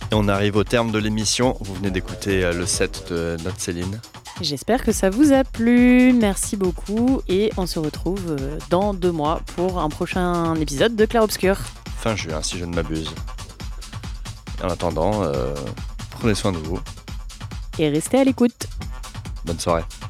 Et on arrive au terme de l'émission. Vous venez d'écouter le set de notre Céline. J'espère que ça vous a plu. Merci beaucoup. Et on se retrouve dans 2 mois pour un prochain épisode de Clair Obscur. Fin juin, si je ne m'abuse. En attendant, prenez soin de vous. Et restez à l'écoute. Bonne soirée.